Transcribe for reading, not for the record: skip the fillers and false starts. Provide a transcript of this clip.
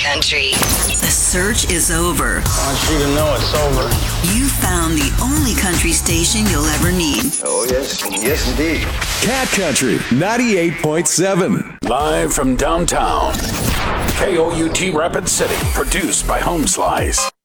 Country. The search is over. I want you to know it's over. You found the only country station you'll ever need. Oh, yes. Yes, indeed. Cat Country 98.7. Live from downtown. KOUT Rapid City. Produced by Home Slice.